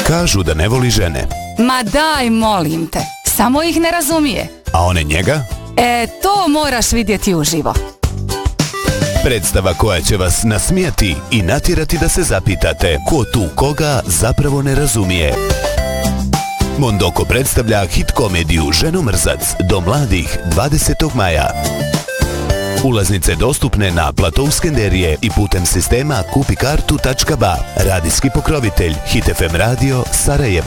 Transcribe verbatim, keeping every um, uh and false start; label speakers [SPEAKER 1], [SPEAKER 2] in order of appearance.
[SPEAKER 1] Kažu da ne voli žene.
[SPEAKER 2] Ma daj, molim te, samo ih ne razumije.
[SPEAKER 1] A one njega?
[SPEAKER 2] E, to moraš vidjeti uživo.
[SPEAKER 1] Predstava koja će vas nasmijati i natjerati da se zapitate ko tu koga zapravo ne razumije. Mondoko predstavlja hit komediju Ženomrzac do mladih dvadesetog maja. Ulaznice dostupne na platou Skenderije i putem sistema kupi kartu tačka ba. Radijski pokrovitelj Hit F M Radio Sarajevo.